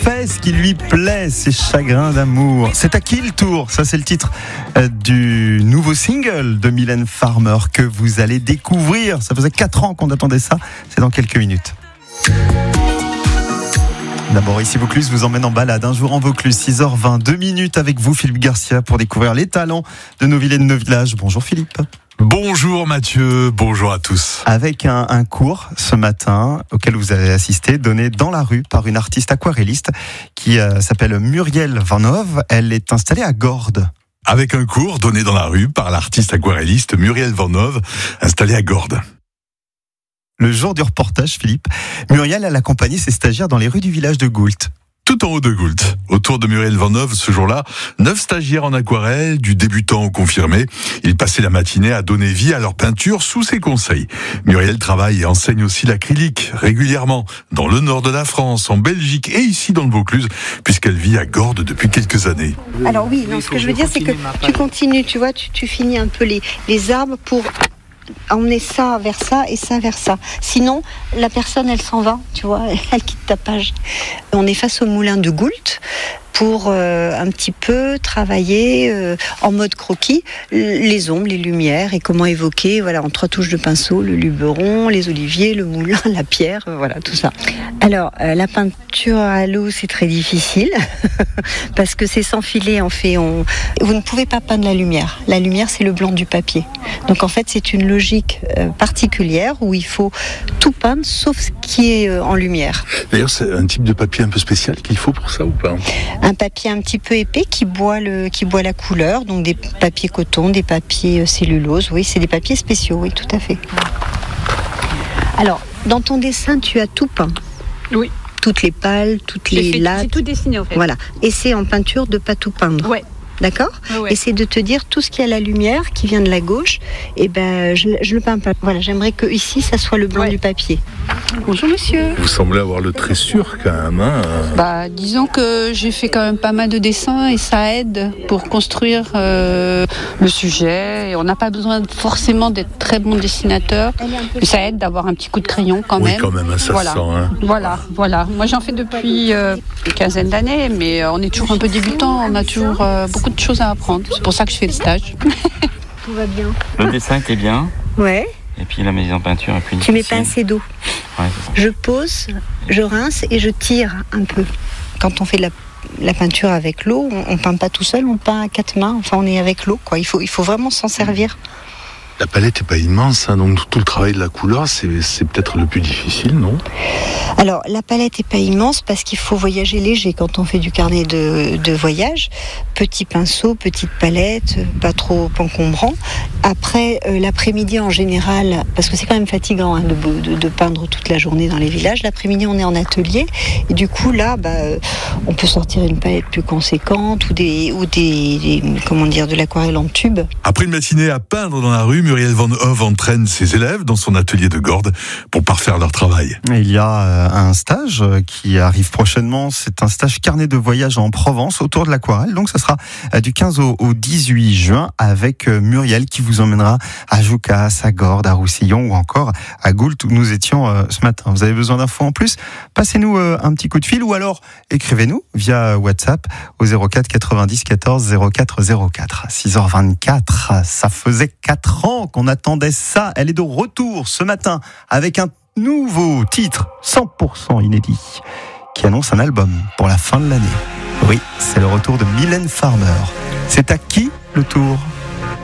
fait ce qui lui plaît, ses chagrins d'amour. C'est à qui le tour ? Ça, c'est le titre du nouveau single de Mylène Farmer que vous allez découvrir. Ça faisait 4 ans qu'on attendait ça. C'est dans quelques minutes. D'abord, ici Vaucluse vous emmène en balade. Un jour en Vaucluse, 6h20, 2 minutes avec vous, Philippe Garcia, pour découvrir les talents de nos villes et de nos villages. Bonjour Philippe. Bonjour Mathieu, bonjour à tous. Avec un cours ce matin auquel vous avez assisté, donné dans la rue par une artiste aquarelliste qui s'appelle Muriel Vanhove. Elle est installée à Gordes. Avec un cours donné dans la rue par l'artiste aquarelliste Muriel Vanhove, installée à Gordes. Le jour du reportage, Philippe, Muriel a accompagné ses stagiaires dans les rues du village de Goult. Tout en haut de Goult. Autour de Muriel Vanhove, ce jour-là, 9 stagiaires en aquarelle, du débutant au confirmé. Ils passaient la matinée à donner vie à leur peinture sous ses conseils. Muriel travaille et enseigne aussi l'acrylique régulièrement dans le nord de la France, en Belgique et ici dans le Vaucluse, puisqu'elle vit à Gordes depuis quelques années. Alors oui, non, ce que je veux dire, c'est que tu continues, tu vois, tu finis un peu les arbres pour emmener ça vers ça et ça vers ça. Sinon, la personne, elle s'en va, tu vois, elle quitte ta page. On est face au moulin de Goult pour un petit peu travailler en mode croquis les ombres, les lumières et comment évoquer, voilà, en 3 touches de pinceau, le luberon, les oliviers, le moulin, la pierre, voilà, tout ça. Alors, la peinture à l'eau, c'est très difficile parce que c'est sans filet, en fait. Vous ne pouvez pas peindre la lumière. La lumière, c'est le blanc du papier. Donc, en fait, c'est une logique particulière où il faut tout peindre sauf ce qui est en lumière. D'ailleurs, c'est un type de papier un peu spécial qu'il faut pour ça ou pas ? Un papier un petit peu épais qui boit la couleur, donc des papiers coton, des papiers cellulose, oui, c'est des papiers spéciaux, oui, tout à fait. Alors, dans ton dessin, tu as tout peint. Oui. Toutes les pales, toutes les lattes. C'est tout dessiné en fait. Voilà. Et c'est en peinture de pas tout peindre. Ouais. D'accord ? Ouais. Et c'est de te dire tout ce qui a la lumière qui vient de la gauche, et ben je le peins pas. Voilà, j'aimerais que ici ça soit le blanc du papier. Bonjour monsieur. Vous semblez avoir le trait sûr quand même, hein ? Disons que j'ai fait quand même pas mal de dessins et ça aide pour construire le sujet. Et on n'a pas besoin forcément d'être très bon dessinateur, mais ça aide d'avoir un petit coup de crayon quand même. Oui, quand même, ça voilà. se sent. Hein. Voilà. Moi j'en fais depuis une quinzaine d'années, mais on est toujours un peu débutant, on a toujours beaucoup de choses à apprendre. C'est pour ça que je fais le stage. Tout va bien. Le dessin était bien. Ouais. Et puis la mise en peinture est plus Tu difficile. mets pas assez d'eau. Ouais, c'est ça. Je pose, je rince et je tire un peu. Quand on fait de la peinture avec l'eau, on peint pas tout seul, on peint à 4 mains. Enfin, on est avec l'eau, quoi. Il faut vraiment s'en servir. La palette n'est pas immense, hein, donc tout le travail de la couleur, c'est peut-être le plus difficile, non ? Alors, la palette n'est pas immense parce qu'il faut voyager léger quand on fait du carnet de voyage. Petit pinceau, petite palette, pas trop encombrant. Après, l'après-midi en général, parce que c'est quand même fatigant de peindre toute la journée dans les villages, l'après-midi on est en atelier et du coup là, on peut sortir une palette plus conséquente ou de l'aquarelle en tube. Après une matinée à peindre dans la rue, Muriel Vanhove entraîne ses élèves dans son atelier de Gordes pour parfaire leur travail. Il y a un stage qui arrive prochainement. C'est un stage carnet de voyage en Provence autour de l'aquarelle. Donc ça sera du 15 au 18 juin avec Muriel qui vous emmènera à Joucas, à Gordes, à Roussillon ou encore à Goult où nous étions ce matin. Vous avez besoin d'infos en plus ? Passez-nous un petit coup de fil ou alors écrivez-nous via WhatsApp au 04 90 14 04 04. 6h24, ça faisait 4 ans qu'on attendait ça. Elle est de retour ce matin avec un nouveau titre 100% inédit qui annonce un album pour la fin de l'année. Oui, c'est le retour de Mylène Farmer. C'est à qui le tour ?